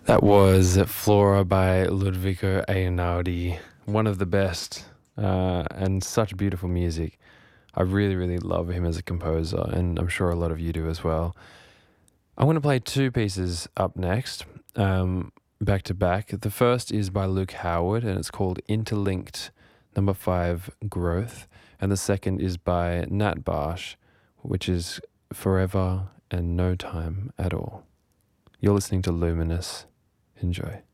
That was Flora by Ludovico Einaudi, one of the best, and such beautiful music. I really, really love him as a composer, and I'm sure a lot of you do as well. I'm going to play two pieces up next, back to back. The first is by Luke Howard, and it's called Interlinked Number 5 Growth. And the second is by Nat Barsh, which is Forever and No Time at All. You're listening to Luminous. Enjoy.